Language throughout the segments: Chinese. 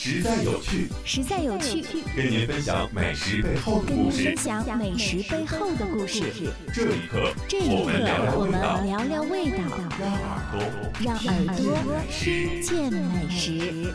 实在有趣， 实在有趣， 跟您分享美食背后的故事。这一刻，我们聊聊味道，让耳朵听见美食。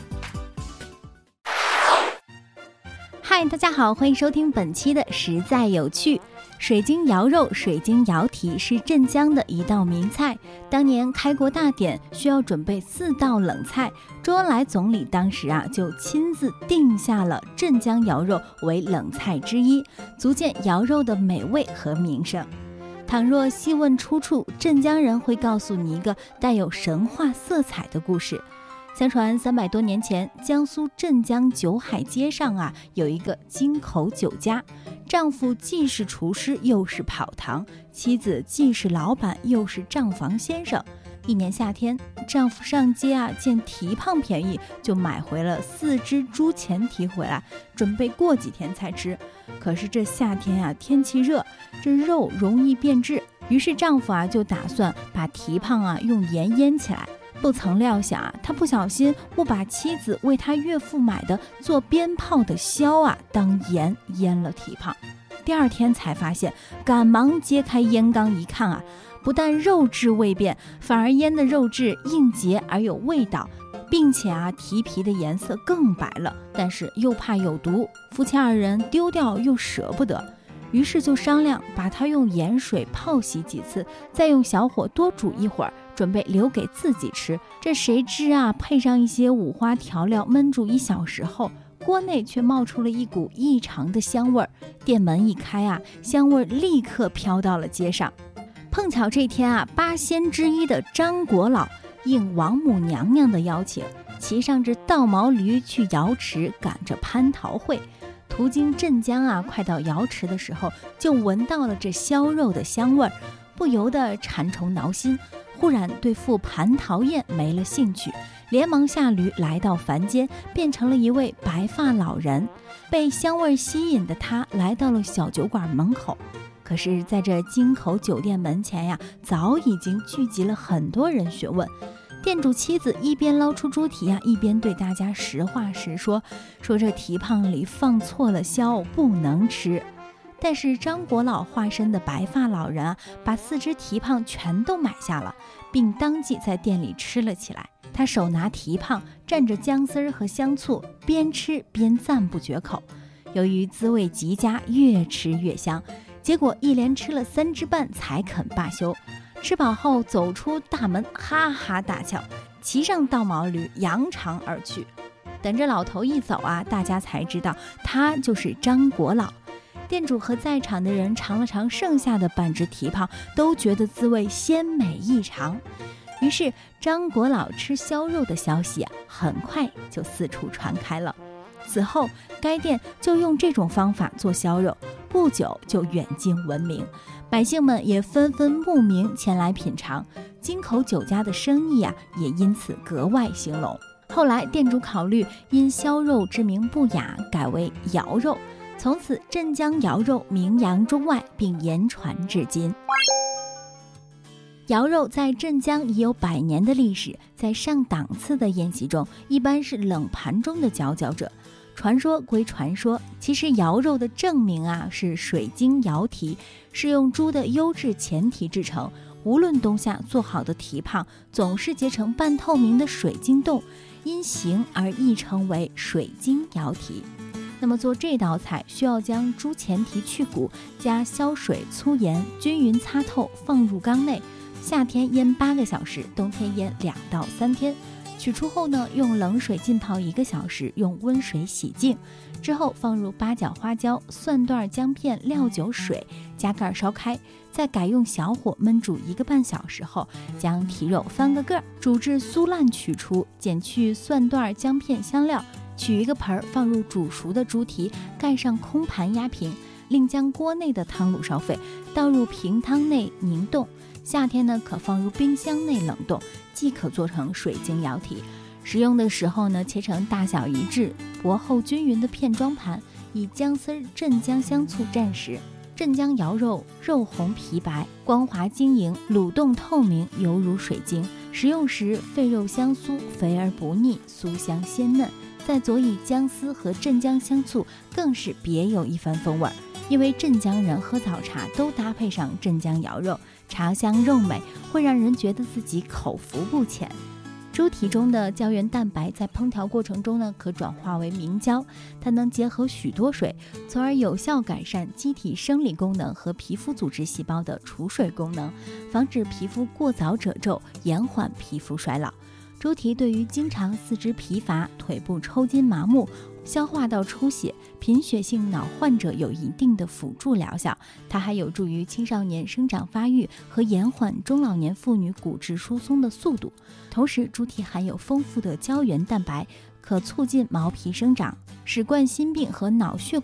嗨，大家好，欢迎收听本期的实在有趣。水晶瑶肉、水晶瑶蹄是镇江的一道名菜。当年开国大典需要准备4道冷菜，周恩来总理当时就亲自定下了镇江瑶肉为冷菜之一，足见瑶肉的美味和名声。倘若细问出处，镇江人会告诉你一个带有神话色彩的故事。相传300多年前，江苏镇江九海街上有一个金口酒家，丈夫既是厨师又是跑堂，妻子既是老板又是账房先生。一年夏天，丈夫上街见蹄膀便宜，就买回了4只猪前蹄回来，准备过几天才吃。可是这夏天天气热，这肉容易变质，于是丈夫就打算把蹄膀用盐腌起来。不曾料想他不小心误把妻子为他岳父买的做鞭炮的箫当盐腌了蹄膀。第二天才发现，赶忙揭开烟缸一看不但肉质未变，反而腌的肉质硬结而有味道，并且蹄皮的颜色更白了，但是又怕有毒，夫妻2人丢掉又舍不得，于是就商量把它用盐水泡洗几次，再用小火多煮一会儿，准备留给自己吃。这谁知配上一些五花调料，焖煮1小时后，锅内却冒出了一股异常的香味儿。店门一开香味立刻飘到了街上。碰巧这天8仙之一的张国老应王母娘娘的邀请，骑上只倒毛驴去瑶池赶着蟠桃会。途经镇江快到瑶池的时候，就闻到了这箫肉的香味儿，不由得馋虫挠心，忽然对赴蟠桃宴没了兴趣，连忙下驴来到凡间，变成了一位白发老人。被香味吸引的他来到了小酒馆门口，可是在这金口酒店门前早已经聚集了很多人询问。店主妻子一边捞出猪蹄一边对大家实话实说这蹄膀里放错了箫，不能吃。但是张国老化身的白发老人把4只蹄膀全都买下了，并当即在店里吃了起来。他手拿蹄膀，蘸着姜丝和香醋，边吃边赞不绝口。由于滋味极佳，越吃越香，结果一连吃了3只半才肯罢休。吃饱后走出大门，哈哈大笑，骑上倒毛驴扬长而去。等着老头一走大家才知道他就是张国老。店主和在场的人尝了尝剩下的半只蹄膀，都觉得滋味鲜美异常。于是张国老吃箫肉的消息很快就四处传开了。此后该店就用这种方法做箫肉，不久就远近闻名，百姓们也纷纷慕名前来品尝，金口酒家的生意也因此格外兴隆。后来店主考虑因箫肉之名不雅，改为瑶肉，从此镇江瑶肉名扬中外，并言传至今。瑶肉在镇江已有100年的历史，在上档次的宴席中一般是冷盘中的佼佼者。传说归传说，其实瑶肉的正名是水晶瑶蹄，是用猪的优质前蹄制成，无论冬夏做好的蹄膀总是结成半透明的水晶洞，因形而亦称为水晶瑶蹄。那么做这道菜需要将猪前蹄去骨，加消水粗盐均匀擦透，放入缸内，夏天腌8个小时，冬天腌2到3天。取出后呢，用冷水浸泡1个小时，用温水洗净之后，放入八角、花椒、蒜段、姜片、料酒、水，加盖烧开，再改用小火焖煮1个半小时后，将蹄肉翻个个，煮至酥烂取出，剪去蒜段、姜片、香料，取1个盆放入煮熟的猪蹄，盖上空盘压平，另将锅内的汤卤烧沸，倒入平汤内凝冻。夏天呢，可放入冰箱内冷冻，即可做成水晶瑶蹄。食用的时候呢，切成大小一致、薄厚均匀的片装盘，以姜丝、镇江香醋蘸食。镇江瑶肉肉红皮白，光滑晶莹，卤冻透明，犹如水晶。食用时肺肉香酥，肥而不腻，酥香鲜嫩。 在佐以姜丝和镇江香醋，更是别有一番风味。因为镇江人喝早茶都搭配上镇江肴肉，茶香肉美，会让人觉得自己口福不浅。猪蹄中的胶原蛋白在烹调过程中呢，可转化为明胶，它能结合许多水，从而有效改善机体生理功能和皮肤组织细胞的储水功能，防止皮肤过早褶皱，延缓皮肤衰老。猪蹄对于经常四肢疲乏、腿部抽筋麻木、消化道出血、贫血性脑患者有一定的辅助疗效。它还有助于青少年生长发育和延缓中老年妇女骨质疏松的速度。同时，猪蹄含有丰富的胶原蛋白，可促进毛皮生长，使冠心病和脑血